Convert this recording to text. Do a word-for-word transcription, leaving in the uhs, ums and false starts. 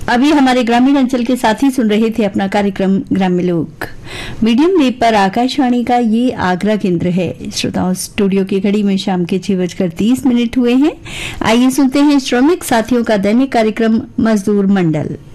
अभी हमारे ग्रामीण अंचल के साथी सुन रहे थे अपना कार्यक्रम ग्राम्य लोक मीडियम वेव पर आकाशवाणी का ये आगरा केंद्र है। श्रोताओं, स्टूडियो की घड़ी में शाम के छह बजकर तीस मिनट हुए हैं। आइए सुनते हैं श्रमिक साथियों का दैनिक कार्यक्रम मजदूर मंडल।